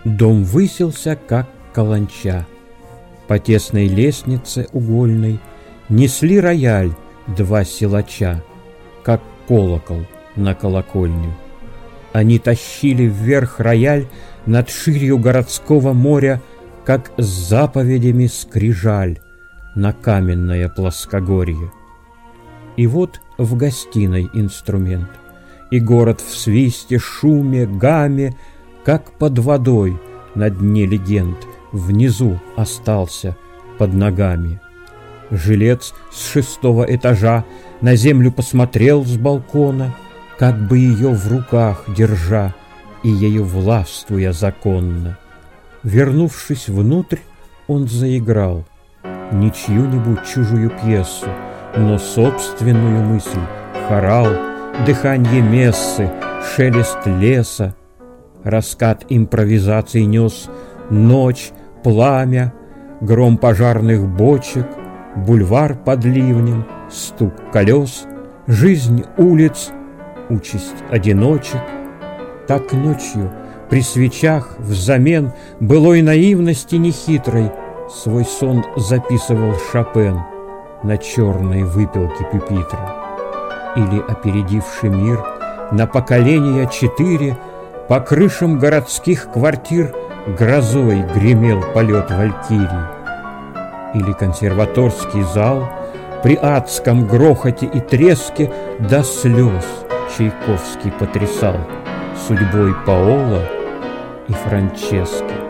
Дом высился, как каланча. По тесной лестнице угольной несли рояль два силача, как колокол на колокольню. Они тащили вверх рояль над ширью городского моря, как с заповедями скрижаль на каменное плоскогорье. И вот в гостиной инструмент, и город в свисте, шуме, гаме, как под водой на дне легенд, внизу остался под ногами. Жилец с 6-го этажа на землю посмотрел с балкона, как бы ее в руках держа и ею властвуя законно. Вернувшись внутрь, он заиграл не чью-нибудь чужую пьесу, но собственную мысль, хорал, дыханье мессы, шелест леса. Раскат импровизаций нес ночь, пламя, гром пожарных бочек, бульвар под ливнем, стук колес, жизнь улиц, участь одиночек. Так ночью при свечах взамен былой наивности нехитрой свой сон записывал Шопен на черной выпилке пюпитра. Или, опередивший мир на поколения 4, по крышам городских квартир грозой гремел полет валькирий. Или консерваторский зал при адском грохоте и треске до слез Чайковский потрясал судьбой Паоло и Франчески.